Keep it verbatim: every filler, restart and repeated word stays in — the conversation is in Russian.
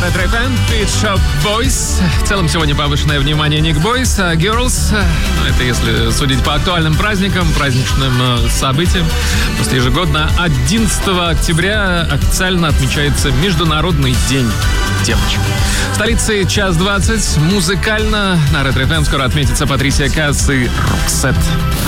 Ретро эф эм, Pet Shop Boys. В целом сегодня повышенное внимание не к Boys, а Girls. Ну, это если судить по актуальным праздникам, праздничным событиям. Просто ежегодно одиннадцатого октября официально отмечается Международный день девочек. В столице час двадцать. Музыкально на Ретро эф эм скоро отметится Патрисия Каас и Роксет.